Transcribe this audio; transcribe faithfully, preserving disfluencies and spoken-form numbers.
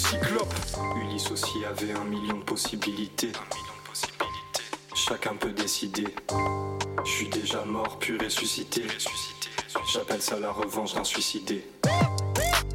cyclope. Ulysse aussi avait un million de possibilités. Un million de possibilités. Chacun peut décider. Je suis déjà mort puis ressuscité. J'appelle ça la revanche d'un suicidé.